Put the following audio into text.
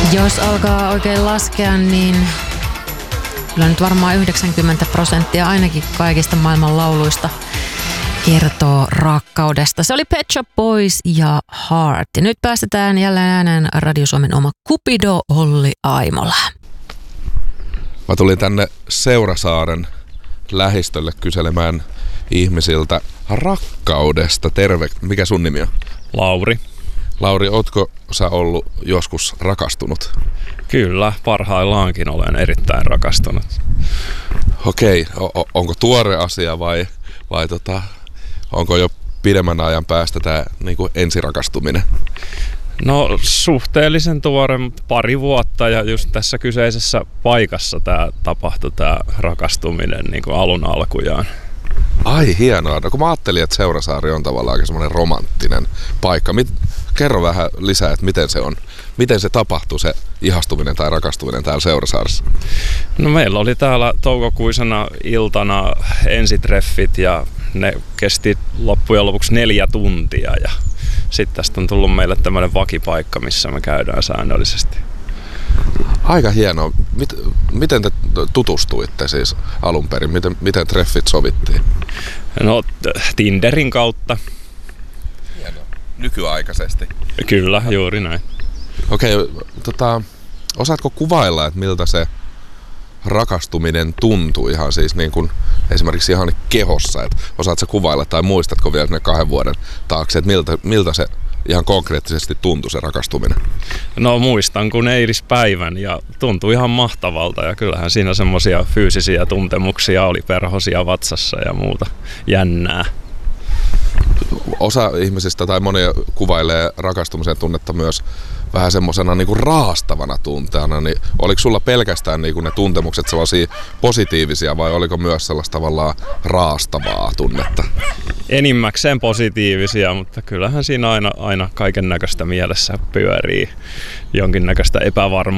Jos alkaa oikein laskea, niin kyllä nyt varmaan 90% ainakin kaikista maailman lauluista kertoo rakkaudesta. Se oli Pet Shop Boys ja Heart. Ja nyt päästetään jälleen ääneen Radio Suomen oma Cupido Olli Aimola. Mä tulin tänne Seurasaaren lähistölle kyselemään ihmisiltä rakkaudesta. Terve. Mikä sun nimi on? Lauri. Lauri, ootko sä ollut joskus rakastunut? Kyllä, parhaillaankin olen erittäin rakastunut. Okei, onko tuore asia vai onko jo pidemmän ajan päästä tämä niinku ensirakastuminen? No suhteellisen tuore, pari vuotta ja just tässä kyseisessä paikassa tapahtui tämä rakastuminen niin kuin alun alkujaan. Ai hienoa. No kun mä ajattelin, että Seurasaari on tavallaan aika semmoinen romanttinen paikka. Kerro vähän lisää, että miten se on. Miten se tapahtuu, se ihastuminen tai rakastuminen täällä Seurasaaressa? No meillä oli täällä toukokuisena iltana ensitreffit ja ne kesti loppujen lopuksi 4 tuntia. Ja sitten tästä on tullut meille tämmöinen vakipaikka, missä me käydään säännöllisesti. Aika hienoa. Miten te tutustuitte siis alun perin? Miten treffit sovittiin? No Tinderin kautta. Hienoa. Nykyaikaisesti. Kyllä, juuri näin. Okei, osaatko kuvailla, että miltä se rakastuminen tuntuu ihan siis niin kuin esimerkiksi ihan kehossa? Että osaatko kuvailla tai muistatko vielä ne 2 vuoden taakse, että miltä se ihan konkreettisesti tuntui se rakastuminen? No muistan kun eilispäivän ja tuntui ihan mahtavalta ja kyllähän siinä semmoisia fyysisiä tuntemuksia oli, perhosia vatsassa ja muuta jännää. Osa ihmisistä tai monia kuvailee rakastumisen tunnetta myös vähän semmoisena niinku raastavana tunteena, niin oliko sulla pelkästään niinku ne tuntemukset sellaisia positiivisia vai oliko myös sellaista tavallaan raastavaa tunnetta? Enimmäkseen positiivisia, mutta kyllähän siinä aina kaiken näköistä mielessä pyörii, jonkinnäköistä epävarmuutta